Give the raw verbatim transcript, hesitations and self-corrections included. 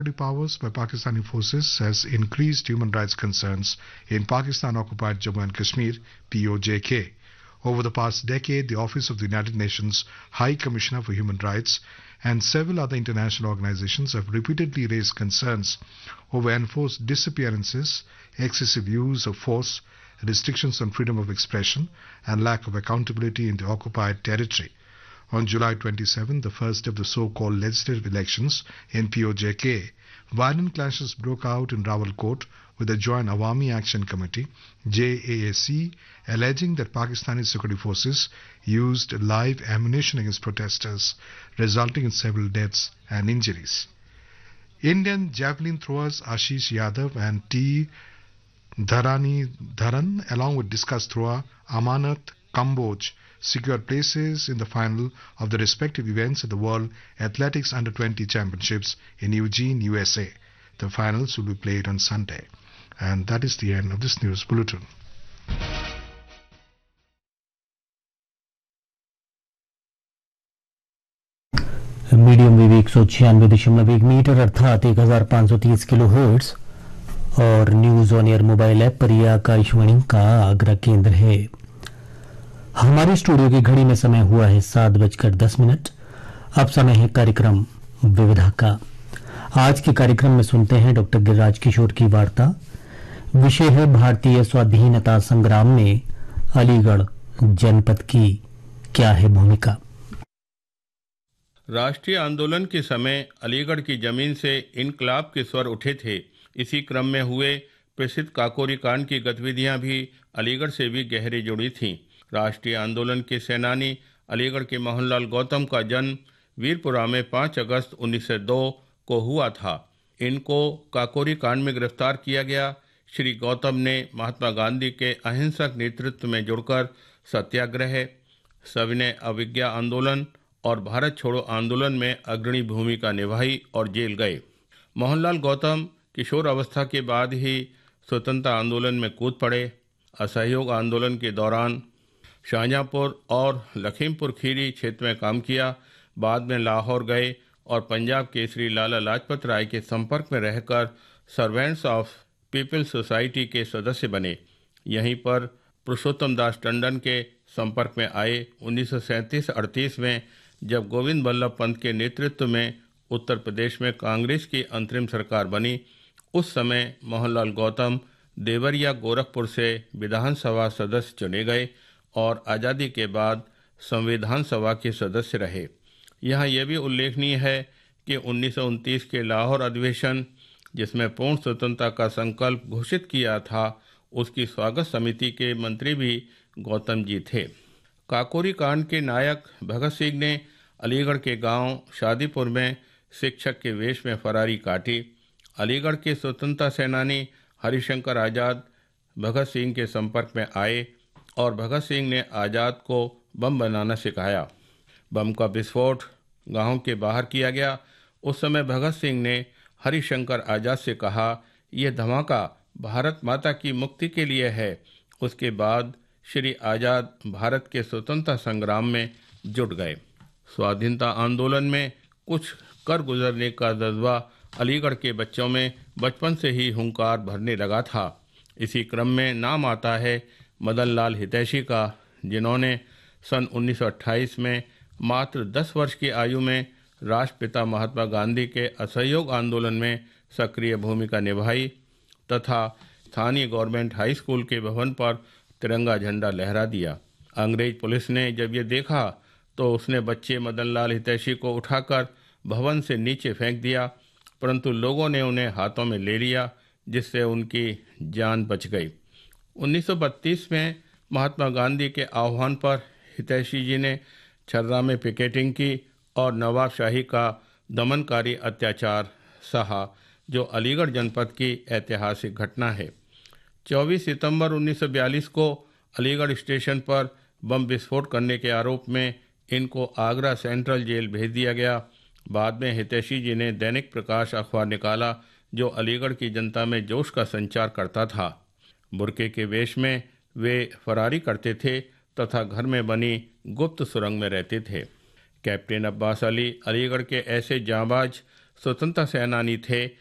powers by Pakistani forces has increased human rights concerns in Pakistan-occupied Jammu and Kashmir, P O J K. Over the past decade, the Office of the United Nations High Commissioner for Human Rights and several other international organizations have repeatedly raised concerns over enforced disappearances, excessive use of force, restrictions on freedom of expression, and lack of accountability in the occupied territory. On July twenty-seventh, the first of the so-called legislative elections in P O J K, violent clashes broke out in Rawalkot with the Joint Awami Action Committee, J A A C, alleging that Pakistani security forces used live ammunition against protesters, resulting in several deaths and injuries. Indian javelin throwers Ashish Yadav and T. Dharani Dharan, along with discus thrower Amanat Kamboj, secured places in the final of the respective events at the World Athletics Under twenty Championships in Eugene, U S A. The finals will be played on Sunday. And that is the end of this news bulletin. Medium wave एक सौ छियानवे दशमलव एक metre अर्थात एक हजार पाँच सौ तीस किलो हर्ट्ज और news on air mobile app पर यह आकाशवाणी का आगरा केंद्र है। हमारी स्टूडियो की घड़ी में समय हुआ है सात बजकर दस मिनट। अब समय है कार्यक्रम विविधा का। आज के कार्यक्रम में सुनते हैं डॉक्टर गिरिराज किशोर की वार्ता। विषय है भारतीय स्वाधीनता संग्राम में अलीगढ़ जनपद की क्या है भूमिका। राष्ट्रीय आंदोलन के समय अलीगढ़ की जमीन से इनकलाब के स्वर उठे थे। इसी क्रम में हुए प्रसिद्ध काकोरी कांड की गतिविधियां भी अलीगढ़ से भी गहरे जुड़ी थीं। राष्ट्रीय आंदोलन के सेनानी अलीगढ़ के मोहनलाल गौतम का जन्म वीरपुरा में पाँच अगस्त उन्नीस सौ दो को हुआ था। इनको काकोरी कांड में गिरफ्तार किया गया। श्री गौतम ने महात्मा गांधी के अहिंसक नेतृत्व में जुड़कर सत्याग्रह, सविनय अवज्ञा आंदोलन और भारत छोड़ो आंदोलन में अग्रणी भूमिका निभाई और जेल गए। मोहनलाल गौतम किशोर अवस्था के बाद ही स्वतंत्रता आंदोलन में कूद पड़े। असहयोग आंदोलन के दौरान शाहजहांपुर और लखीमपुर खीरी क्षेत्र में काम किया। बाद में लाहौर गए और पंजाब केसरी लाला लाजपत राय के संपर्क में रहकर सर्वेंट्स ऑफ पीपल्स सोसाइटी के सदस्य बने। यहीं पर पुरुषोत्तम दास टंडन के संपर्क में आए। उन्नीस सौ सैंतीस अड़तीस में जब गोविंद बल्लभ पंत के नेतृत्व में उत्तर प्रदेश में कांग्रेस की अंतरिम सरकार बनी, उस समय मोहनलाल गौतम देवरिया गोरखपुर से विधानसभा सदस्य चुने गए और आज़ादी के बाद संविधान सभा के सदस्य रहे। यहाँ यह भी उल्लेखनीय है कि उन्नीस सौ उनतीस के लाहौर अधिवेशन, जिसमें पूर्ण स्वतंत्रता का संकल्प घोषित किया था, उसकी स्वागत समिति के मंत्री भी गौतम जी थे। काकोरी कांड के नायक भगत सिंह ने अलीगढ़ के गांव शादीपुर में शिक्षक के वेश में फरारी काटी। अलीगढ़ के स्वतंत्रता सेनानी हरिशंकर आज़ाद भगत सिंह के संपर्क में आए और भगत सिंह ने आज़ाद को बम बनाना सिखाया। बम का विस्फोट गांव के बाहर किया गया। उस समय भगत सिंह ने हरिशंकर आज़ाद से कहा, यह धमाका भारत माता की मुक्ति के लिए है। उसके बाद श्री आज़ाद भारत के स्वतंत्रता संग्राम में जुट गए। स्वाधीनता आंदोलन में कुछ कर गुजरने का जज्बा अलीगढ़ के बच्चों में बचपन से ही हुंकार भरने लगा था। इसी क्रम में नाम आता है मदन लाल हितैषी का, जिन्होंने सन उन्नीस सौ अट्ठाईस में मात्र दस वर्ष की आयु में राष्ट्रपिता महात्मा गांधी के असहयोग आंदोलन में सक्रिय भूमिका निभाई तथा स्थानीय गवर्नमेंट हाई स्कूल के भवन पर तिरंगा झंडा लहरा दिया। अंग्रेज पुलिस ने जब ये देखा तो उसने बच्चे मदन लाल हितैषी को उठाकर भवन से नीचे फेंक दिया, परंतु लोगों ने उन्हें हाथों में ले लिया, जिससे उनकी जान बच गई। उन्नीस सौ बत्तीस में महात्मा गांधी के आह्वान पर हितैषी जी ने छर्रा में पिकेटिंग की और नवाब शाही का दमनकारी अत्याचार सहा, जो अलीगढ़ जनपद की ऐतिहासिक घटना है। चौबीस सितंबर उन्नीस सौ बयालीस को अलीगढ़ स्टेशन पर बम विस्फोट करने के आरोप में इनको आगरा सेंट्रल जेल भेज दिया गया। बाद में हितैषी जी ने दैनिक प्रकाश अखबार निकाला, जो अलीगढ़ की जनता में जोश का संचार करता था। बुरके के वेश में वे फरारी करते थे तथा घर में बनी गुप्त सुरंग में रहते थे। कैप्टन अब्बास अली अलीगढ़ के ऐसे जांबाज स्वतंत्रता सेनानी थे